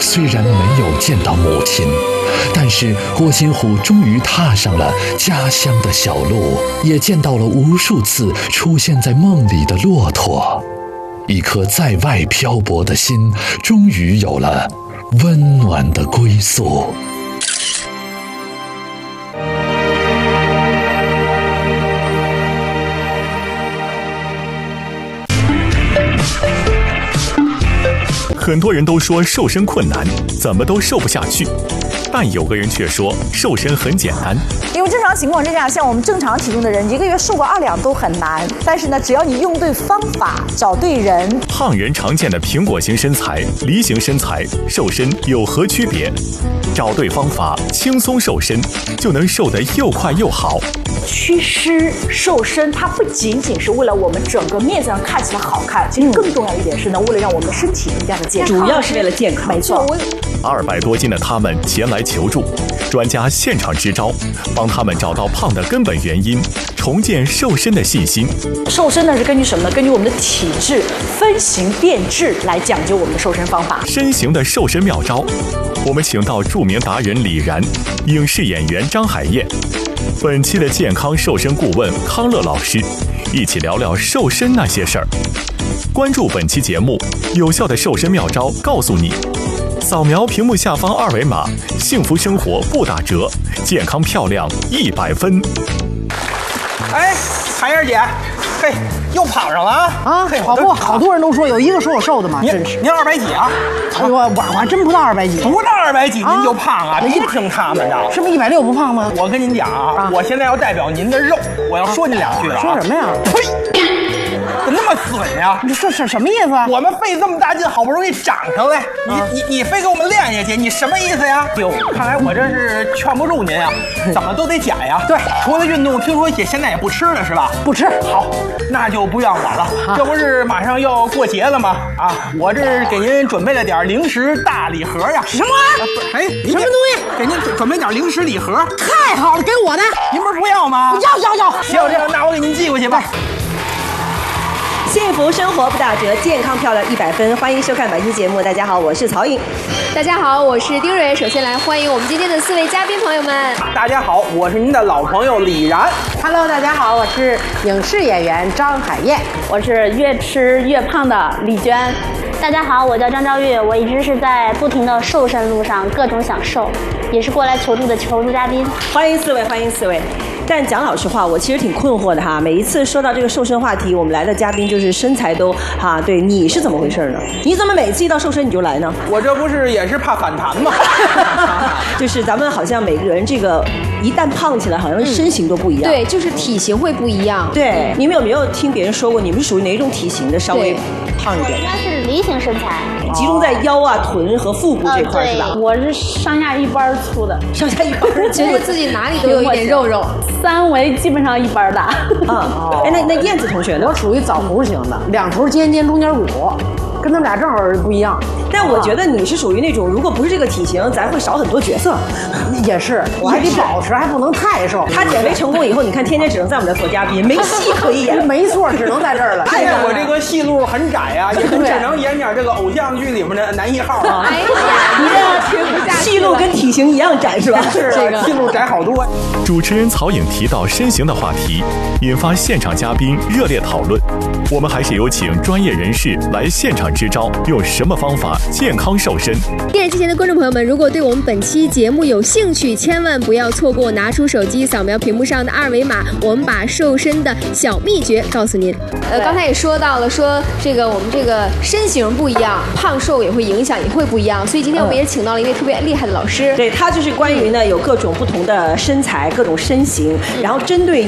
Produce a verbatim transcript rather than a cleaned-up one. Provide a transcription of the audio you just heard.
虽然没有见到母亲，但是郭新虎终于踏上了家乡的小路，也见到了无数次出现在梦里的骆驼。一颗在外漂泊的心，终于有了温暖的归宿。 很多人都说瘦身困难，怎么都瘦不下去，但有个人却说瘦身很简单。 因为正常情况之下，像我们正常体重的人，一个月瘦个二两都很难。但是呢，只要你用对方法，找对人。 胖人常见的苹果型身材、梨形身材，瘦身有何区别？找对方法，轻松瘦身，就能瘦得又快又好。 祛湿瘦身，它不仅仅是为了我们整个面子上看起来好看，其实更重要一点是呢，为了让我们的身体更加的健康， 主要是为了健康。 没错。 二百多斤的他们前来求助，专家现场支招，帮他们找到胖的根本原因，重建瘦身的信心。 瘦身呢是根据什么呢？根据我们的体质分型变质来讲究我们的瘦身方法。 身形的瘦身妙招，我们请到著名达人李然、影视演员张海燕，本期的健康瘦身顾问康乐老师，一起聊聊瘦身那些事儿。关注本期节目，有效的瘦身妙招告诉你。扫描屏幕下方二维码，幸福生活不打折，健康漂亮一百分。 哎，海燕姐，嘿，又胖上了啊！ 啊， 嘿， 好不好多人都说有一个说我瘦的嘛，真是。 您二百几啊？ 哎呦，我我还真不到二百几， 不到二百几您就胖啊？别听他们的， 是不是一百六不胖吗？ 我跟您讲啊，我现在要代表您的肉，我要说您两句了。 说什么呀？ 呸！怎么那么损呀？ 你这是什么意思啊？ 我们费这么大劲，好不容易长上来，你你你非给我们练下去，你什么意思呀？哟，看来我这是劝不住您啊，怎么都得减呀。 对， 除了运动，听说也现在也不吃了是吧？ 不吃。 好，那就不怨我了。这不是马上要过节了吗？啊，我这给您准备了点零食大礼盒呀。 什么玩意儿？哎， 什么东西？ 给您准备点零食礼盒。 太好了，给我的。 您不是不要吗？ 要要要。 行，这样那我给您寄过去吧。 幸福生活不打折，健康漂亮一百分。欢迎收看本期节目。大家好，我是曹颖。 大家好，我是丁蕊。首先来欢迎我们今天的四位嘉宾朋友们。 大家好，我是您的老朋友李然。 Hello， 大家好，我是影视演员张海燕。 我是越吃越胖的李娟。 大家好，我叫张昭玉，我一直是在不停的瘦身路上，各种想瘦，也是过来求助的求助嘉宾。 欢迎四位，欢迎四位。但讲老实话，我其实挺困惑的哈。每一次说到这个瘦身话题，我们来的嘉宾就是身材都哈，对，你是怎么回事呢？你怎么每次一到瘦身你就来呢？ 我这不是也是怕反弹吗？ 就是咱们好像每个人这个一旦胖起来，好像身形都不一样。 嗯、对，就是体型会不一样。 对，你们有没有听别人说过，你们是属于哪种体型的？稍微胖一点。 应该是梨形身材， 集中在腰啊、臀和腹部这块、呃、是吧？ 我是上下一般粗的， 上下一般， 觉得自己哪里都有一点肉肉， 三围基本上一般大。 啊，哎，那那燕子同学呢？ 我属于枣核型的，两头尖尖，中间鼓，跟他们俩正好不一样。 但我觉得你是属于那种，如果不是这个体型，咱会少很多角色。 也是，我还得保持，还不能太瘦。 他减肥成功以后，你看天天只能在我们这做嘉宾，没戏可以演。 没错，只能在这儿了。 现在我这个戏路很窄啊，也只能演点这个偶像剧里面的男一号啊。 哎呀，你这听不下去。 戏路跟体型一样窄是吧？ 是这个戏路窄好多。 主持人曹颖提到身形的话题，引发现场嘉宾热烈讨论。我们还是有请专业人士来现场支招，用什么方法健康瘦身？ 电视机前的观众朋友们，如果对我们本期节目有兴趣，千万不要错过，拿出手机扫描屏幕上的二维码，我们把瘦身的小秘诀告诉您。呃，刚才也说到了，说这个我们这个身形不一样，胖瘦也会影响，也会不一样，所以今天我们也请到了一位特别厉害的老师。 对，他就是关于呢有各种不同的身材、各种身形，然后针对